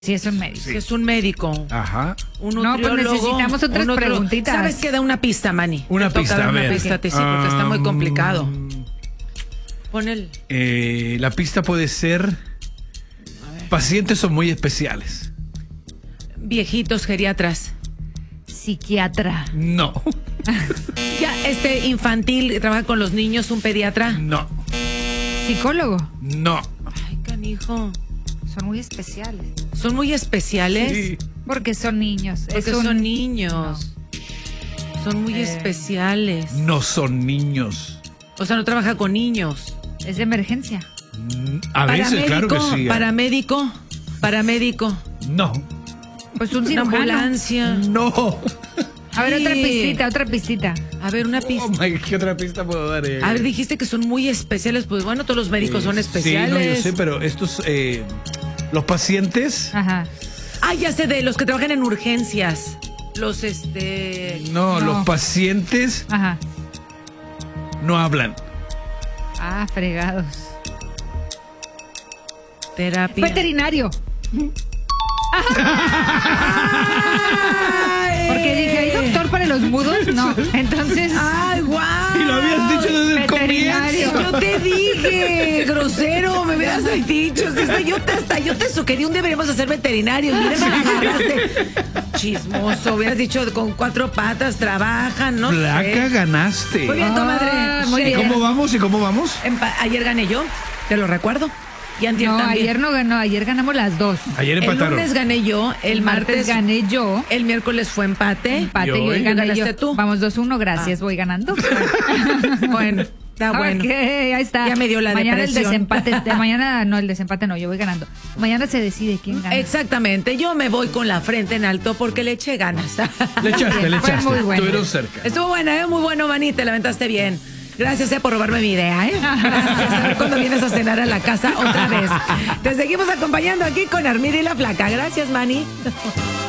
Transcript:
Sí, es un médico. Sí. Es un médico. Ajá. Un No, pues nutriólogo. necesitamos otras preguntitas. ¿Sabes qué? Da una pista, Manny. Una Te toca pista, dar a ver. Una pista, sí, porque está muy complicado. Pon el... La pista puede ser... Pacientes son muy especiales. Viejitos geriatras. Psiquiatra. No. Ya, infantil, trabaja con los niños, un pediatra. No. Psicólogo. No. Ay, canijo. Son muy especiales. Son muy especiales. Sí. Porque son niños. Porque son niños. Son muy especiales. No son niños. O sea, no trabaja con niños. Es de emergencia. A veces, claro que sí. Paramédico. No. Pues un Una cirujano. ambulancia. No. A ver, Sí. otra pistita. A ver, una pista. Oh my, ¿qué otra pista puedo dar? A ver, dijiste que son muy especiales. Pues bueno, todos los médicos son especiales. Sí, no, yo sé, pero estos... los pacientes... Ajá. Ah, ya sé, de los que trabajan en urgencias. Los, No, No. los pacientes Ajá. no hablan. Ah, fregados. terapia. Veterinario. Porque dije, ¿hay doctor para los mudos? No. Entonces. ¡Ay, guau! Y lo habías dicho desde el Veterinario. comienzo. Yo te dije, grosero, me hubieras dicho. Yo te sugerí un día deberíamos hacer veterinarios. Mira, me agarraste. Chismoso, hubieras dicho con 4 patas, trabajan, no Flaca, sé. ganaste. Muy bien, comadre. Ah, muy ¿Y bien. cómo vamos? ¿Y cómo vamos? Ayer gané yo, te lo recuerdo. Y antier No, también. ayer no ganó, ayer ganamos las dos. Ayer El empataron. lunes gané yo, el martes gané yo. el miércoles fue empate. Empate Yo, y hoy ¿eh? gané Ganaste yo. tú. Vamos 2-1, gracias, voy ganando. Bueno, está bueno. Ok, ahí está. Ya me dio la mañana depresión. el desempate, mañana no, el desempate no, yo voy ganando. Mañana se decide quién gana. Exactamente, yo me voy con la frente en alto porque le eché ganas. Le echaste, le Fue echaste. muy bueno. Estuvieron cerca. Estuvo buena, muy bueno, Manny, te la aventaste bien. Gracias por robarme mi idea, Gracias. A ver cuando vienes a cenar a la casa otra vez. Te seguimos acompañando aquí con Armida y la Flaca. Gracias, Manny.